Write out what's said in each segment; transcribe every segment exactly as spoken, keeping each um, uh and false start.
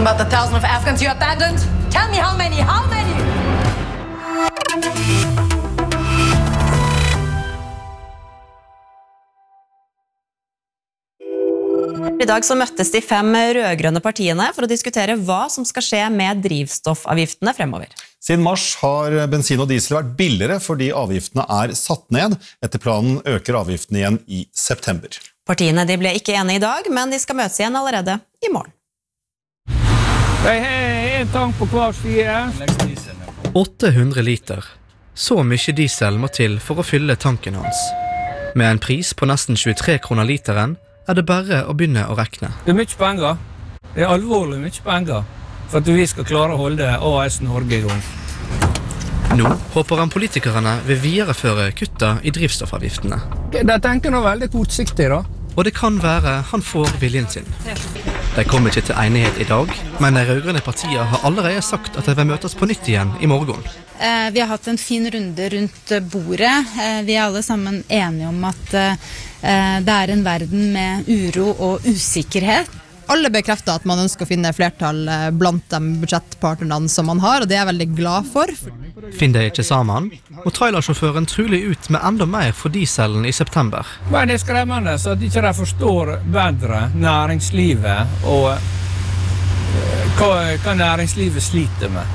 about the thousand of Afghans you abandoned? Tell me how many, how many? I dag så møttes de fem rødgrønne partiene for å diskutere hva som skal skje med drivstoffavgiftene fremover. Siden mars har bensin og diesel vært billigere fordi avgiftene er satt ned. Etter planen øker avgiftene igjen i september. Partiene de ble ikke enige i dag, men de skal møtes igjen allerede i morgen. Hei, hei, en tank på hver side. åtte hundre liter. Så mye diesel må til for å fylle tanken hans. Med en pris på nesten tjuetre kroner literen, er det bare å begynne å rekne. Det er mye penger. Det er alvorlig mye penger for at vi skal klare å holde A S Norge i gang. Nå håper han politikerne vil videreføre kutta i drivstoffavgiftene. De tenker nå veldig kortsiktig da. Og det kan være han får viljen sin. De kom ikke til enighet i dag, men de rødgrønne partier har allerede sagt at de vil møtes på nytt igjen i morgen. Eh, vi har hatt en fin runde rundt bordet. Eh, vi er alle sammen enige om at eh, det er en verden med uro og usikkerhet. Alle bekrefter at man ønsker å finne flertall blant de budsjettpartnerne som man har, og det er jeg veldig glad for. Finner de ikke sammen, må trailersjåføren trolig ut med enda mer for dieselen i september. Men det er skremmende så at ikke de forstår bedre næringslivet og hva, hva næringslivet sliter med.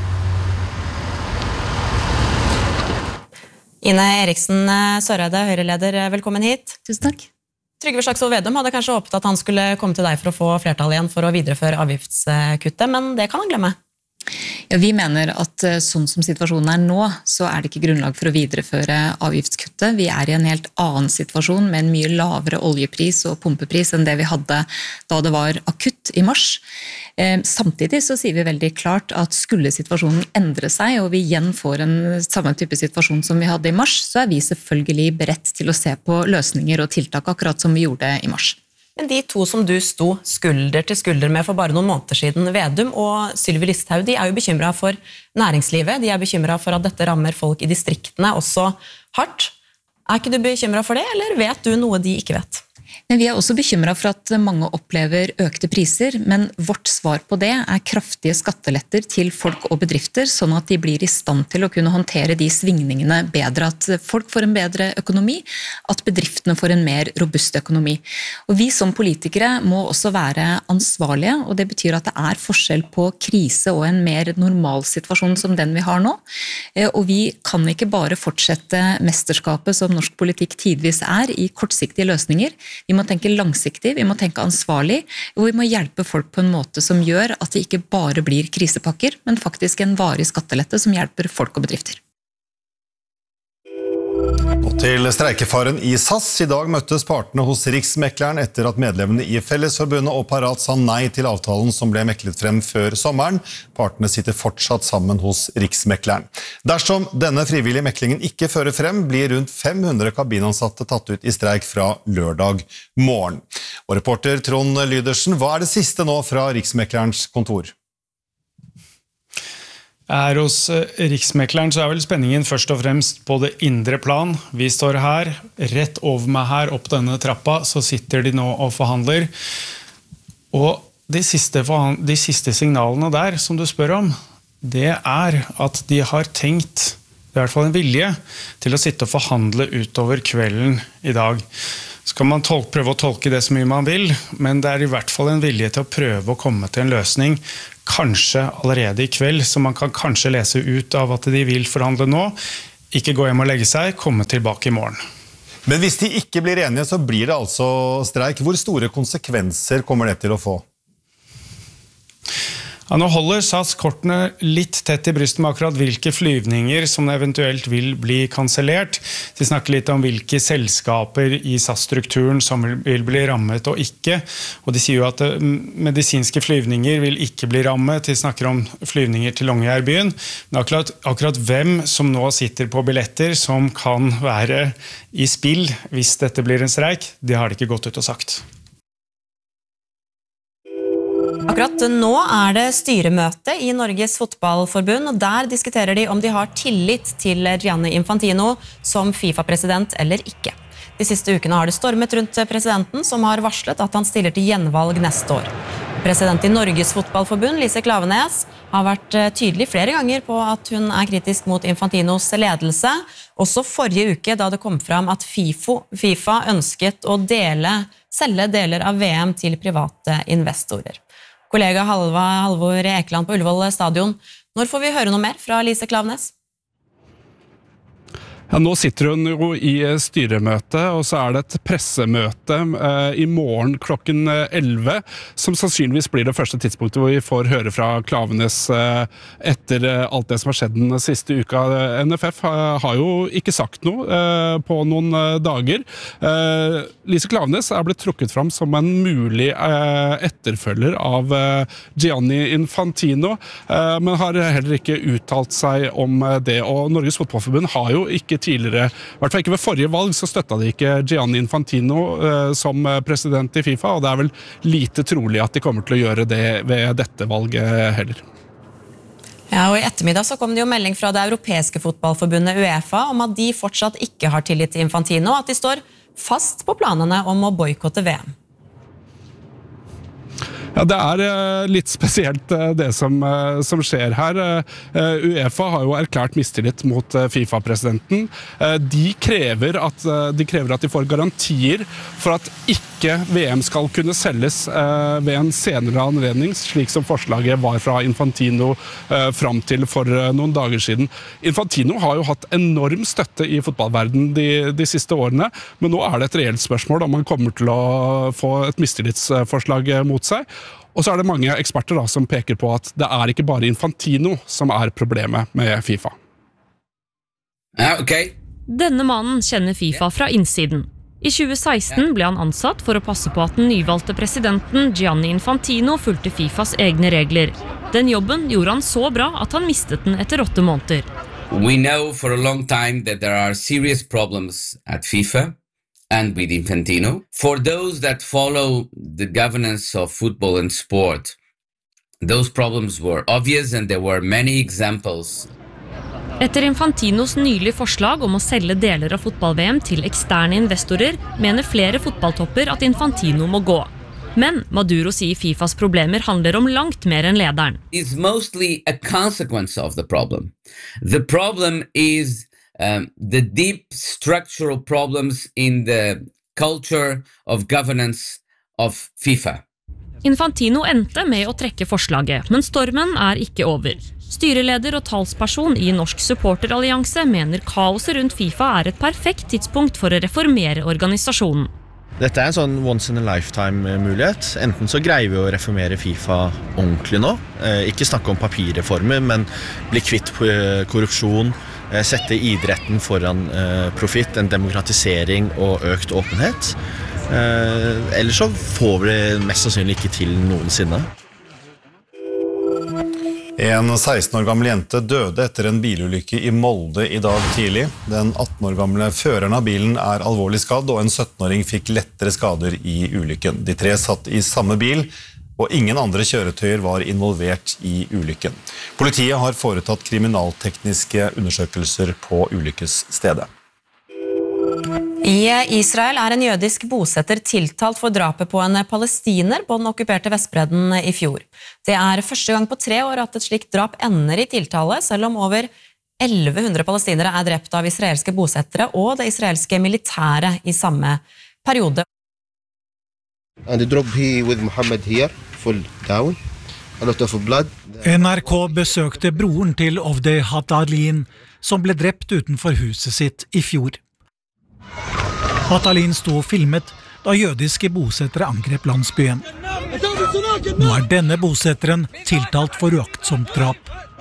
Ine Eriksen Søreide, Høyre-leder, velkommen hit. Tusen takk. Trygve Slagsvold Vedum hadde kanskje håpet at han skulle komme til deg for å få flertall igjen for å videreføre avgiftskuttet, men det kan han glemme. Ja, vi mener at sånn som situasjonen er nå, så er det ikke grunnlag for å videreføre avgiftskuttet. Vi er i en helt annen situasjon med en mye lavere oljepris og pumpepris enn det vi hadde da det var akutt i mars. Samtidig så sier vi veldig klart at skulle situasjonen endre seg, og vi igjen får en samme type situasjon som vi hadde i mars, så er vi selvfølgelig beredt til å se på løsninger og tiltak akkurat som vi gjorde i mars. Men de to som du sto skulder til skulder med for bare noen måneder siden, Vedum og Sylvi Listhaug, de er jo bekymret for næringslivet, de er bekymret for at dette rammer folk i distriktene også hardt. Er ikke du bekymret for det, eller vet du noe de ikke vet? Men vi er også bekymret for at mange opplever økte priser, men vårt svar på det er kraftige skatteletter til folk og bedrifter, sånn at de blir i stand til å kunne håndtere de svingningene bedre, at folk får en bedre økonomi, at bedriftene får en mer robust økonomi. Og vi som politikere må også være ansvarlige, og det betyr at det er forskjell på krise og en mer normal situasjon som den vi har nå. Og vi kan ikke bare fortsette mesterskapet som norsk politikk tidvis er i kortsiktige løsninger. Vi må tenke langsiktig, vi må tenke ansvarlig, og vi må hjelpe folk på en måte som gjør at det ikke bare blir krisepakker, men faktisk en varig skattelette som hjelper folk og bedrifter. Og til streikefaren i S A S. I dag møttes partene hos Riksmekleren etter at medlemmene i Fellesforbundet og Parat sa nei til avtalen som ble meklet frem før sommeren. Partene sitter fortsatt sammen hos Riksmekleren. Dersom denne frivillige meklingen ikke fører frem, blir rundt fem hundre kabinansatte tatt ut i streik fra lørdag morgen. Og reporter Trond Lydersen, hva er det siste nå fra Riksmeklerens kontor? Her hos Riksmekleren så er vel spenningen først og fremst på det indre plan. Vi står her, rett over meg her, opp denne trappa, så sitter de nå og forhandler. Og de siste, de siste signalene der, som du spør om, det er at de har tenkt, i hvert fall en vilje, til å sitte og forhandle utover kvelden i dag. Så kan man tolke, prøve å tolke det så mye man vil, men det er i hvert fall en vilje til å prøve å komme til en løsning, kanskje allerede i kveld, så man kan kanskje lese ut av at de vil forhandle nå, ikke gå hjem og legge seg, komme tilbake i morgen. Men hvis de ikke blir enige, så blir det altså streik. Hvor store konsekvenser kommer det til å få? Ja, nå holder S A S kortene litt tett i brystet med akkurat hvilke flyvninger som eventuelt vil bli kansellert. De snakker litt om hvilke selskaper i S A S-strukturen som vil bli rammet og ikke. Og de sier jo at medisinske flyvninger vil ikke bli rammet. De snakker om flyvninger til Longyearbyen. Men akkurat, akkurat hvem som nå sitter på billetter som kan være i spill hvis dette blir en streik, det har de ikke gått ut og sagt. Akkurat nå er det styremøte i Norges fotballforbund, og der diskuterer de om de har tillit til Gianni Infantino som FIFA-president eller ikke. De siste ukene har det stormet rundt presidenten, som har varslet at han stiller til gjenvalg neste år. President i Norges fotballforbund, Lise Klaveness, har vært tydelig flere ganger på at hun er kritisk mot Infantinos ledelse. Også forrige uke da det kom fram at FIFA ønsket å dele, selge deler av V M til private investorer. Kollega Halva, Halvor Ekeland på Ullevål stadion, når får vi høre noe mer fra Lise Klaveness? Ja, nå sitter hun jo i styremøte, og så er det et pressemøte eh, i morgen klokken elleve, som sannsynligvis blir det første tidspunktet hvor vi får høre fra Klaveness eh, etter eh, alt det som har skjedd den siste uka. N F F har, har jo ikke sagt noe eh, på noen eh, dager. Eh, Lise Klaveness er blitt trukket fram som en mulig eh, etterfølger av eh, Gianni Infantino, eh, men har heller ikke uttalt seg om det, og Norges Fotballforbund har jo ikke tidligere, i hvert fall ikke ved forrige valg, så støtta de ikke Gianni Infantino eh, som president i FIFA, og det er vel lite trolig at de kommer til å gjøre det ved dette valget heller. Ja, og i ettermiddag så kom det jo melding fra det europeiske fotballforbundet UEFA om at de fortsatt ikke har tillit til Infantino, og at de står fast på planene om å boykotte V M. Ja, det er litt spesielt det som, som skjer her. UEFA har jo erklært mistillit mot FIFA-presidenten. De krever at de krever at de får garantier for at ikke V M skal kunne selges ved en senere anledning, slik som forslaget var fra Infantino fram til for noen dager siden. Infantino har jo hatt enorm støtte i fotballverdenen de, de siste årene, men nå er det et reelt spørsmål om han kommer til å få et mistillitsforslag mot seg. Og så er det mange eksperter da, som peker på at det er ikke bare Infantino som er problemet med FIFA. Ja, ok. Denne mannen kjenner FIFA fra innsiden. I tjue seksten ble han ansatt for å passe på at den nyvalgte presidenten Gianni Infantino fulgte FIFAs egne regler. Den jobben gjorde han så bra at han mistet den etter åtte måneder. We know for a long time that there are serious problems at FIFA and with Infantino. For those that follow the governance of football and sport, those problems were obvious and there were many examples. Etter Infantinos nylige forslag om å selge deler av fotball-V M til eksterne investorer, mener flere fotballtopper at Infantino må gå. Men Maduro sier FIFAs problemer handler om langt mer enn lederen. It's mostly a consequence of the problem. The problem is um, the deep structural problems in the culture of governance of FIFA. Infantino endte med å trekke forslaget, men stormen er ikke over. Styreleder og talsperson i Norsk Supporterallianse mener kaoset rundt FIFA er et perfekt tidspunkt for å reformere organisasjonen. Dette er en sånn once in a lifetime mulighet. Enten så greier vi å reformere FIFA ordentlig nå, ikke snakke om papirreformer, men bli kvitt korrupsjon, sette idretten foran profitt, en demokratisering og økt åpenhet. Ellers så får vi det mest sannsynlig ikke til noensinne. En seksten år gammel jente døde etter en bilulykke i Molde i dag tidlig. Den atten år gamle føreren av bilen er alvorlig skadd, og en syttenåring fikk lettere skader i ulykken. De tre satt i samme bil, og ingen andre kjøretøyer var involvert i ulykken. Politiet har foretatt kriminaltekniske undersøkelser på ulykkesstedet. I Israel er en jødisk bosetter tiltalt for drapet på en palestiner på den okkuperte Vestbredden i fjor. Det er første gang på tre år at et slikt drap ender i tiltale, selv om over elleve hundre palestinere er drept av israelske bosettere og det israelske militære i samme periode. And the drop here with Mohammed here, full down, a lot of blood. N R K besøkte broren til Ovdei Hatalin, som ble drept utenfor huset sitt i fjor. Hatalin sto og filmet da jødiske bosettere angrep landsbyen. Nå er denne bosetteren tiltalt for uaktsomt drap.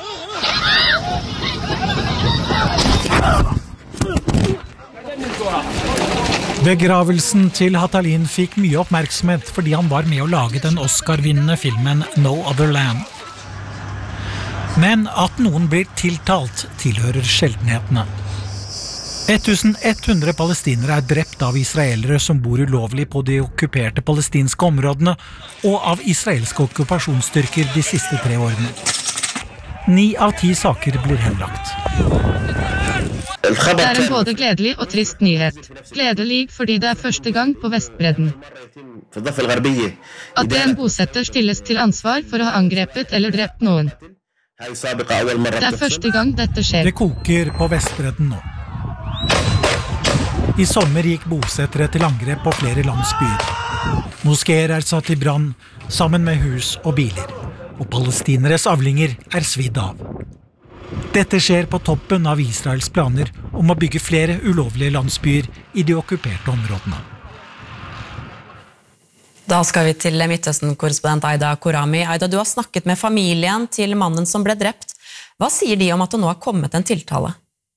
Begravelsen til Hatalin fikk mye oppmerksomhet fordi han var med å lage den Oscar-vinnende filmen No Other Land. Men at noen blir tiltalt tilhører sjeldenhetene. ellevehundre palestinere er drept av israelere som bor ulovlig på de okkuperte palestinske områdene og av israelske okkupasjonsstyrker de siste tre årene. Ni av ti saker blir henlagt. Det er en både gledelig og trist nyhet. Gledelig fordi det er første gang på Vestbredden at en bosetter stilles til ansvar for å ha angrepet eller drept noen. Det er første gang dette skjer. Det koker på Vestbredden nå. I sommer gikk bosettere til angrep på flere landsbyer. Moskéer er satt i brann, sammen med hus og biler. Og palestineres avlinger er svidd av. Dette skjer på toppen av Israels planer om å bygge flere ulovlige landsbyer i de okkuperte områdene. Da skal vi til Midtøsten-korrespondent Aida Korami. Aida, du har snakket med familien til mannen som ble drept. Hva sier de om at det nå har kommet en tiltale?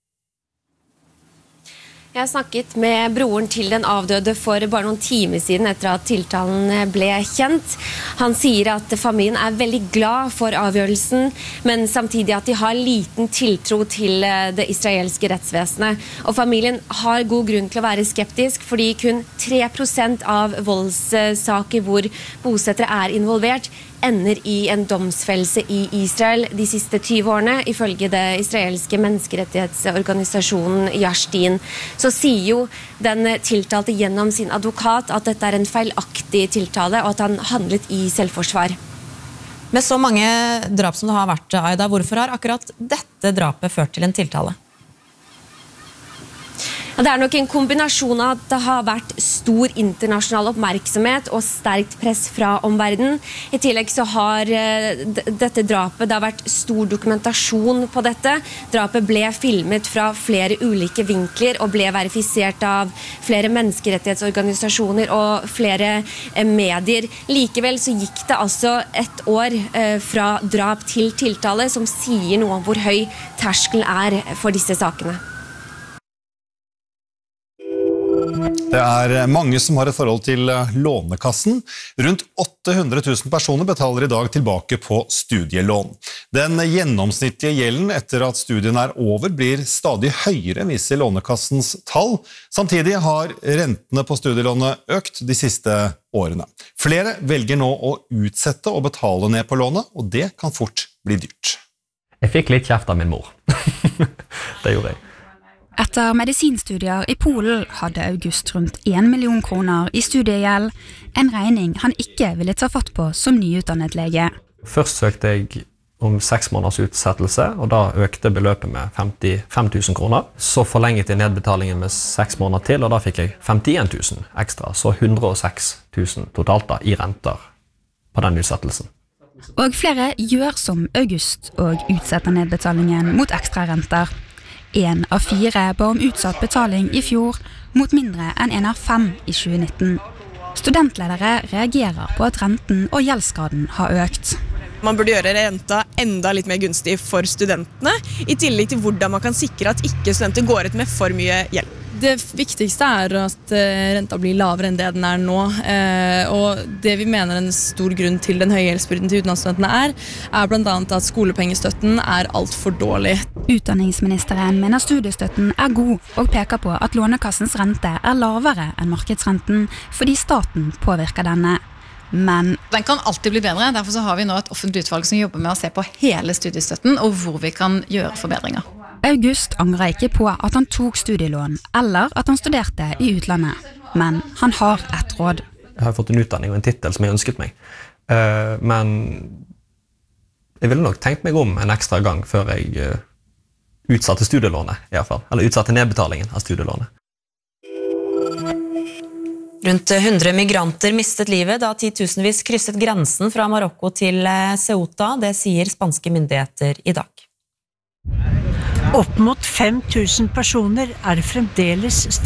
Jeg snakket med broren til den avdøde for bare noen timer siden etter at tiltalen ble kjent. Han sier at familien er veldig glad for avgjørelsen, men samtidig at de har liten tiltro til det israelske rettsvesenet. Og familien har god grunn til å være skeptisk, fordi kun tre prosent av voldssaker hvor bosettere er involvert, ender i en domsfellelse i Israel de siste tyve årene, ifølge det israelske menneskerettighetsorganisasjonen Yashdin. Så sier jo den tiltalte gjennom sin advokat at dette er en feilaktig tiltale, og at han handlet i selvforsvar. Med så mange drap som det har vært, Aida, hvorfor har akkurat dette drapet ført til en tiltale? Det er nok en kombinasjon av at det har vært stor internasjonal oppmerksomhet og sterkt press fra omverdenen. I tillegg så har dette drapet, det har vært stor dokumentasjon på dette. Drapet ble filmet fra flere ulike vinkler og ble verifisert av flere menneskerettighetsorganisasjoner og flere medier. Likevel så gikk det altså et år fra drap til tiltale, som sier noe om hvor høy terskelen er for disse sakene. Det er mange som har et forhold til Lånekassen. Rundt åtte hundre tusen personer betaler i dag tilbake på studielån. Den gjennomsnittlige gjelden etter at studien er over blir stadig høyere, viser Lånekassens tall. Samtidig har rentene på studielånet økt de siste årene. Flere velger nå å utsette og betale ned på lånet, og det kan fort bli dyrt. Jeg fikk litt kjeft av min mor. Det gjorde jeg. Etter medisinstudier i Polen hadde August rundt en million kroner i studiegjeld, en regning han ikke ville ta fatt på som nyutdannet lege. Først søkte jeg om seks måneders utsettelse, og da økte beløpet med femtifem tusen kroner. Så forlenget jeg nedbetalingen med seks måneder til, og da fikk jeg femtien tusen ekstra, så hundre og seks tusen totalt da, i renter på den utsettelsen. Og flere gjør som August og utsetter nedbetalingen mot ekstra renter. En av fire ba om utsatt betaling i fjor, mot mindre enn en av fem i tjue nitten. Studentledere reagerer på at renten og gjeldsgraden har økt. Man burde gjøre renta enda litt mer gunstig for studentene, i tillegg til hvordan man kan sikre at ikke studenter går ut med for mye gjeld. Det viktigste er at renta blir lavere enn det den er nå, og det vi mener en stor grunn til den høye gjeldsbyrden til utenlandsstudentene er, er blant annet at skolepengestøtten er alt for dårlig. Utdanningsministeren mener studiestøtten er god, og peker på at Lånekassens rente er lavere enn markedsrenten, fordi staten påvirker denne. Men den kan alltid bli bedre, derfor så har vi nå et offentlig utvalg som jobber med å se på hele studiestøtten og hvor vi kan gjøre forbedringer. August angrer ikke på at han tok studielån, eller at han studerte i utlandet. Men han har et råd. Jeg har fått en utdanning og en titel som jeg ønsket meg. Men jeg ville nok tenkt meg om en ekstra gang før jeg utsatte studielånet, i hvert fall. Eller utsatte nedbetalingen av studielånet. Rundt hundre migranter mistet livet da titusenvis krysset grensen fra Marokko til Ceuta. Det sier spanske myndigheter i dag. Opp mot fem tusen personer er fremdeles